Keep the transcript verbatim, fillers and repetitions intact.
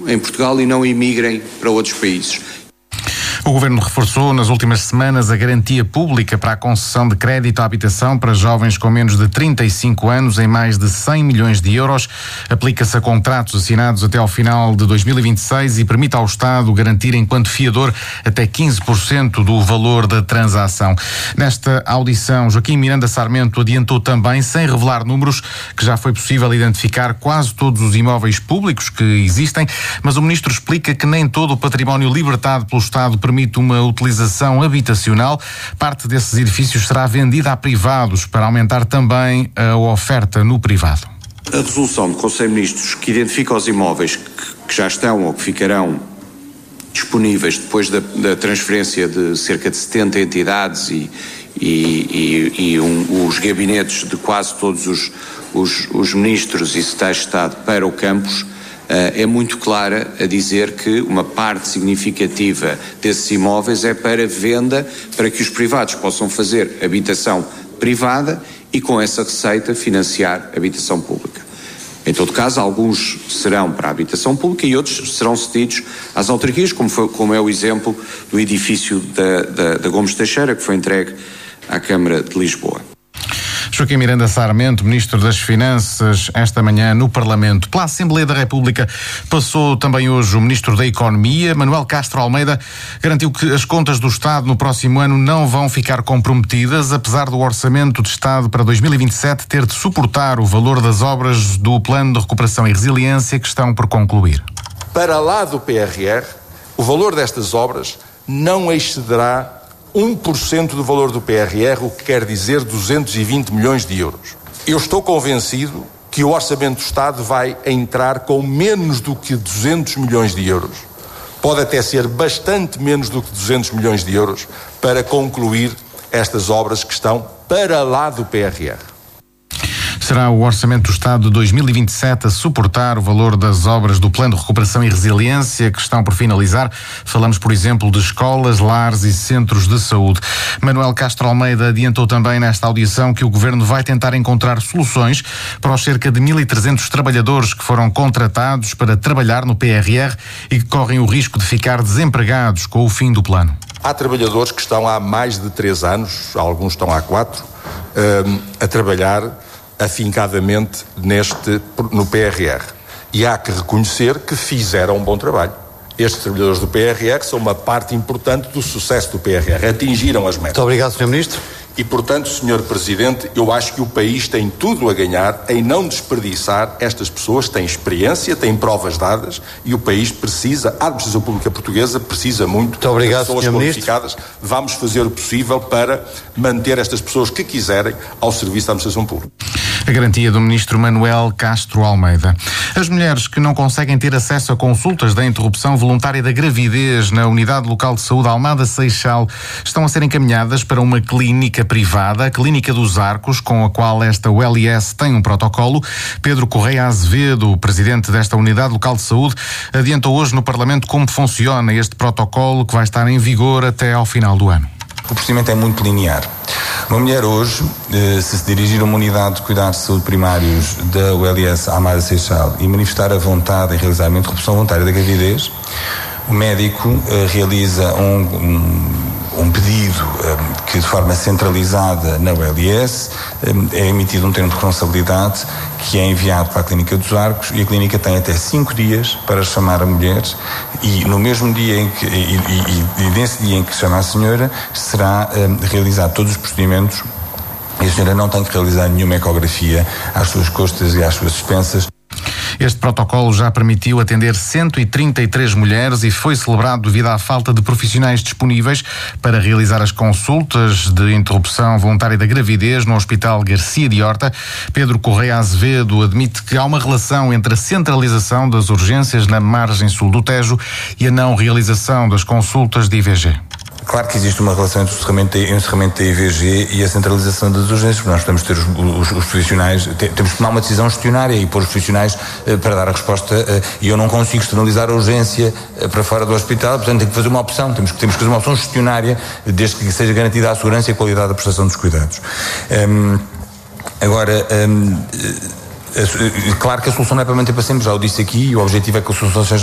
em Portugal e não emigrem para outros países. O Governo reforçou nas últimas semanas a garantia pública para a concessão de crédito à habitação para jovens com menos de trinta e cinco anos em mais de cem milhões de euros. Aplica-se a contratos assinados até ao final de dois mil e vinte e seis e permite ao Estado garantir enquanto fiador até quinze por cento do valor da transação. Nesta audição, Joaquim Miranda Sarmento adiantou também, sem revelar números, que já foi possível identificar quase todos os imóveis públicos que existem, mas o Ministro explica que nem todo o património libertado pelo Estado permite uma utilização habitacional. Parte desses edifícios será vendida a privados para aumentar também a oferta no privado. A resolução do Conselho de Ministros que identifica os imóveis que, que já estão ou que ficarão disponíveis depois da, da transferência de cerca de setenta entidades e, e, e, e um, os gabinetes de quase todos os, os, os ministros e secretários de Estado para o campus, é muito clara a dizer que uma parte significativa desses imóveis é para venda, para que os privados possam fazer habitação privada e com essa receita financiar habitação pública. Em todo caso, alguns serão para a habitação pública e outros serão cedidos às autarquias, como, foi, como é o exemplo do edifício da, da, da Gomes Teixeira, que foi entregue à Câmara de Lisboa. Joaquim Miranda Sarmento, Ministro das Finanças, esta manhã no Parlamento. Pela Assembleia da República passou também hoje o Ministro da Economia. Manuel Castro Almeida garantiu que as contas do Estado no próximo ano não vão ficar comprometidas, apesar do Orçamento de Estado para dois mil e vinte e sete ter de suportar o valor das obras do Plano de Recuperação e Resiliência que estão por concluir. Para lá do P R R, o valor destas obras não excederá um por cento do valor do P R R, o que quer dizer duzentos e vinte milhões de euros. Eu estou convencido que o Orçamento do Estado vai entrar com menos do que duzentos milhões de euros. Pode até ser bastante menos do que duzentos milhões de euros para concluir estas obras que estão para lá do P R R. Será o Orçamento do Estado de dois mil e vinte e sete a suportar o valor das obras do Plano de Recuperação e Resiliência que estão por finalizar. Falamos, por exemplo, de escolas, lares e centros de saúde. Manuel Castro Almeida adiantou também nesta audição que o Governo vai tentar encontrar soluções para os cerca de mil e trezentos trabalhadores que foram contratados para trabalhar no P R R e que correm o risco de ficar desempregados com o fim do plano. Há trabalhadores que estão há mais de três anos, alguns estão há quatro, a trabalhar afincadamente neste, no P R R. E há que reconhecer que fizeram um bom trabalho. Estes trabalhadores do P R R são uma parte importante do sucesso do P R R. Atingiram as metas. Muito obrigado, senhor Ministro. E, portanto, senhor Presidente, eu acho que o país tem tudo a ganhar em não desperdiçar estas pessoas. Têm experiência, têm provas dadas e o país precisa, a administração pública portuguesa precisa muito, muito obrigado, de pessoas qualificadas. Ministro. Vamos fazer o possível para manter estas pessoas que quiserem ao serviço da administração pública. A garantia do Ministro Manuel Castro Almeida. As mulheres que não conseguem ter acesso a consultas da interrupção voluntária da gravidez na Unidade Local de Saúde Almada Seixal estão a ser encaminhadas para uma clínica privada, a Clínica dos Arcos, com a qual esta U L S tem um protocolo. Pedro Correia Azevedo, presidente desta Unidade Local de Saúde, adiantou hoje no Parlamento como funciona este protocolo que vai estar em vigor até ao final do ano. O procedimento é muito linear. Uma mulher hoje, se se dirigir a uma unidade de cuidados de saúde primários da U L S Almada Seixal e manifestar a vontade em realizar uma interrupção voluntária da gravidez, o médico uh, realiza um, um, um pedido um, que de forma centralizada na U L S um, é emitido um termo de responsabilidade que é enviado para a Clínica dos Arcos e a clínica tem até cinco dias para chamar a mulher e no mesmo dia em que, e, e, e nesse dia em que se chama a senhora, será um, realizado todos os procedimentos e a senhora não tem que realizar nenhuma ecografia às suas costas e às suas suspensas. Este protocolo já permitiu atender cento e trinta e três mulheres e foi celebrado devido à falta de profissionais disponíveis para realizar as consultas de interrupção voluntária da gravidez no Hospital Garcia de Horta. Pedro Correia Azevedo admite que há uma relação entre a centralização das urgências na margem sul do Tejo e a não realização das consultas de I V G. Claro que existe uma relação entre o encerramento, o encerramento da I V G e a centralização das urgências, porque nós podemos ter os, os, os profissionais, temos que tomar uma decisão gestionária e pôr os profissionais uh, para dar a resposta uh, e eu não consigo externalizar a urgência uh, para fora do hospital, portanto tem que fazer uma opção, temos que, temos que fazer uma opção gestionária desde que seja garantida a segurança e a qualidade da prestação dos cuidados. Um, agora, um, uh, uh, claro que a solução não é para manter para sempre, já o disse aqui, e o objetivo é que a solução seja